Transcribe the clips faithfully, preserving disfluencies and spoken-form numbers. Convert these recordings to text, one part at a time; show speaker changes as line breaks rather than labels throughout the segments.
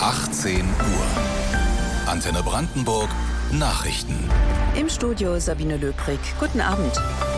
achtzehn Uhr. Antenne Brandenburg Nachrichten.
Im Studio Sabine Löbrig. Guten Abend.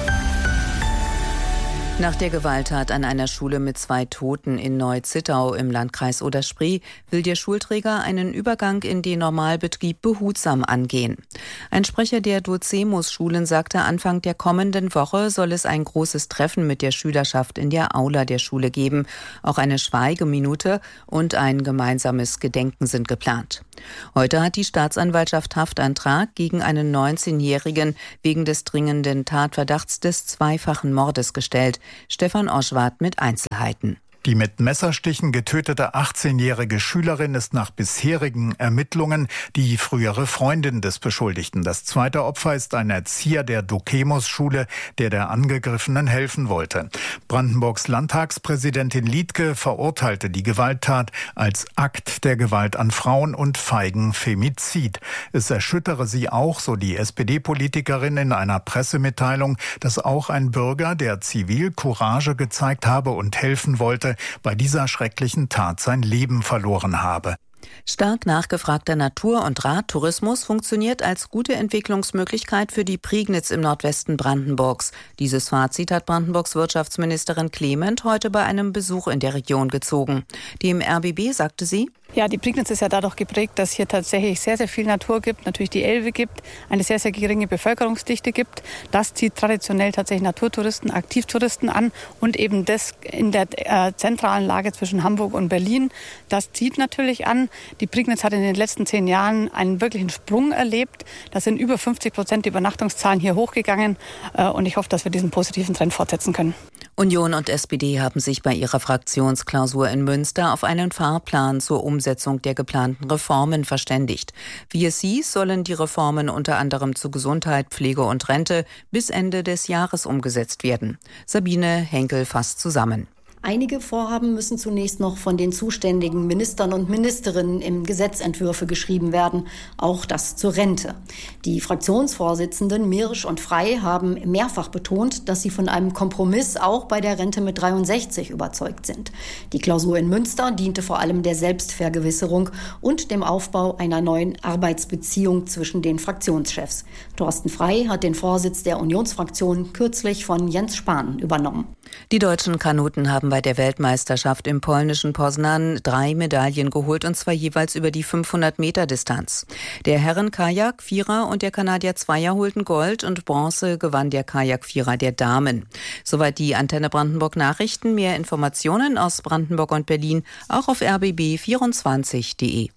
Nach der Gewalttat an einer Schule mit zwei Toten in Neu-Zittau im Landkreis Oder-Spree will der Schulträger einen Übergang in den Normalbetrieb behutsam angehen. Ein Sprecher der Docemus-Schulen sagte, Anfang der kommenden Woche soll es ein großes Treffen mit der Schülerschaft in der Aula der Schule geben. Auch eine Schweigeminute und ein gemeinsames Gedenken sind geplant. Heute hat die Staatsanwaltschaft Haftantrag gegen einen neunzehnjährigen wegen des dringenden Tatverdachts des zweifachen Mordes gestellt. Stefan Oschwart mit Einzelheiten.
Die mit Messerstichen getötete achtzehnjährige Schülerin ist nach bisherigen Ermittlungen die frühere Freundin des Beschuldigten. Das zweite Opfer ist ein Erzieher der Docemus-Schule, der der Angegriffenen helfen wollte. Brandenburgs Landtagspräsidentin Liedtke verurteilte die Gewalttat als Akt der Gewalt an Frauen und feigen Femizid. Es erschüttere sie auch, so die S P D-Politikerin in einer Pressemitteilung, dass auch ein Bürger, der zivil Courage gezeigt habe und helfen wollte, bei dieser schrecklichen Tat sein Leben verloren habe.
Stark nachgefragter Natur- und Radtourismus funktioniert als gute Entwicklungsmöglichkeit für die Prignitz im Nordwesten Brandenburgs. Dieses Fazit hat Brandenburgs Wirtschaftsministerin Clement heute bei einem Besuch in der Region gezogen. Dem R B B sagte sie:
Ja, die Prignitz ist ja dadurch geprägt, dass hier tatsächlich sehr, sehr viel Natur gibt, natürlich die Elbe gibt, eine sehr, sehr geringe Bevölkerungsdichte gibt. Das zieht traditionell tatsächlich Naturtouristen, Aktivtouristen an und eben das in der äh, zentralen Lage zwischen Hamburg und Berlin. Das zieht natürlich an. Die Prignitz hat in den letzten zehn Jahren einen wirklichen Sprung erlebt. Da sind über fünfzig Prozent die Übernachtungszahlen hier hochgegangen. Äh, und ich hoffe, dass wir diesen positiven Trend fortsetzen können.
Union und S P D haben sich bei ihrer Fraktionsklausur in Münster auf einen Fahrplan zur Umsetzung der geplanten Reformen verständigt. Wie es hieß, sollen die Reformen unter anderem zu Gesundheit, Pflege und Rente bis Ende des Jahres umgesetzt werden. Sabine Henkel fasst zusammen.
Einige Vorhaben müssen zunächst noch von den zuständigen Ministern und Ministerinnen im Gesetzentwürfe geschrieben werden, auch das zur Rente. Die Fraktionsvorsitzenden Mirisch und Frey haben mehrfach betont, dass sie von einem Kompromiss auch bei der Rente mit dreiundsechzig überzeugt sind. Die Klausur in Münster diente vor allem der Selbstvergewisserung und dem Aufbau einer neuen Arbeitsbeziehung zwischen den Fraktionschefs. Thorsten Frey hat den Vorsitz der Unionsfraktion kürzlich von Jens Spahn übernommen.
Die deutschen Kanuten haben bei der Weltmeisterschaft im polnischen Poznan drei Medaillen geholt, und zwar jeweils über die fünfhundert Meter Distanz. Der Herren-Kajak, Vierer und der Kanadier Zweier holten Gold und Bronze gewann der Kajak-Vierer der Damen. Soweit die Antenne Brandenburg Nachrichten. Mehr Informationen aus Brandenburg und Berlin auch auf r b b vierundzwanzig punkt d e.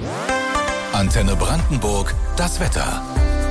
Antenne Brandenburg, das Wetter.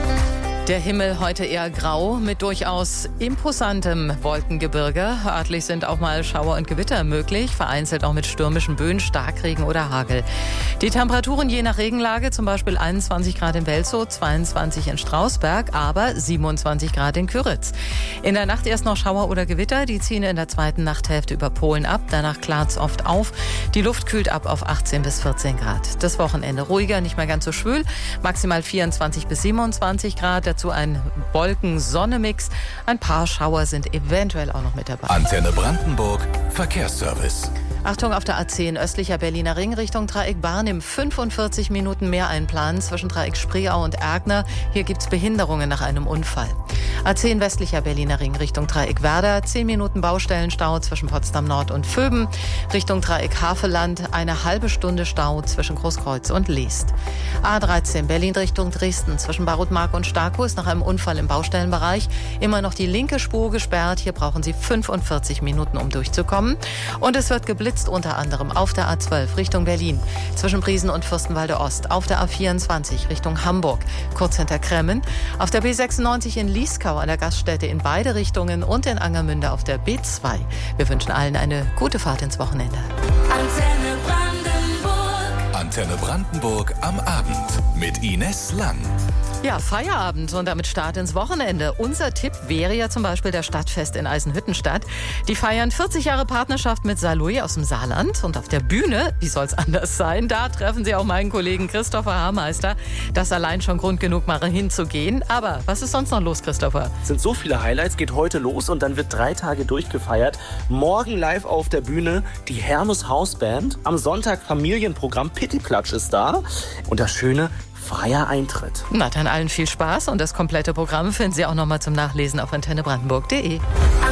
Der Himmel heute eher grau mit durchaus imposantem Wolkengebirge. Örtlich sind auch mal Schauer und Gewitter möglich, vereinzelt auch mit stürmischen Böen, Starkregen oder Hagel. Die Temperaturen je nach Regenlage, zum Beispiel einundzwanzig Grad in Welzow, zweiundzwanzig in Strausberg, aber siebenundzwanzig Grad in Kyritz. In der Nacht erst noch Schauer oder Gewitter, die ziehen in der zweiten Nachthälfte über Polen ab, danach klart's oft auf. Die Luft kühlt ab auf achtzehn bis vierzehn Grad. Das Wochenende ruhiger, nicht mehr ganz so schwül, maximal vierundzwanzig bis siebenundzwanzig Grad. Dazu ein Wolken-Sonne-Mix. Ein paar Schauer sind eventuell auch noch mit dabei.
Antenne Brandenburg Verkehrsservice.
Achtung, auf der A zehn östlicher Berliner Ring Richtung Dreieck Barnim fünfundvierzig Minuten mehr einplanen zwischen Dreieck Spreeau und Ergner. Hier gibt es Behinderungen nach einem Unfall. A zehn westlicher Berliner Ring Richtung Dreieck Werder, zehn Minuten Baustellenstau zwischen Potsdam Nord und Vöben. Richtung Dreieck Havelland eine halbe Stunde Stau zwischen Großkreuz und Leest. A dreizehn Berlin Richtung Dresden zwischen Barutmark und Starkow ist nach einem Unfall im Baustellenbereich immer noch die linke Spur gesperrt. Hier brauchen Sie fünfundvierzig Minuten, um durchzukommen. Und es wird geblitzt unter anderem auf der A zwölf Richtung Berlin, zwischen Briesen und Fürstenwalde Ost, auf der A vierundzwanzig Richtung Hamburg, kurz hinter Kremmen, auf der B sechsundneunzig in Lieskau an der Gaststätte in beide Richtungen und in Angermünde auf der B zwei. Wir wünschen allen eine gute Fahrt ins Wochenende.
Antenne Brandenburg. Antenne Brandenburg am Abend mit Ines Lang.
Ja, Feierabend und damit Start ins Wochenende. Unser Tipp wäre ja zum Beispiel der Stadtfest in Eisenhüttenstadt. Die feiern vierzig Jahre Partnerschaft mit Saloy aus dem Saarland. Und auf der Bühne, wie soll es anders sein, da treffen Sie auch meinen Kollegen Christopher Haarmeister. Das allein schon Grund genug, mal hinzugehen. Aber was ist sonst noch los, Christopher?
Es sind so viele Highlights, geht heute los und dann wird drei Tage durchgefeiert. Morgen live auf der Bühne die Hermes Hausband. Am Sonntag Familienprogramm Pitti Kaffeeklatsch ist da. Und das Schöne, freier Eintritt.
Na dann allen viel Spaß und das komplette Programm finden Sie auch noch mal zum Nachlesen auf antenne brandenburg punkt de.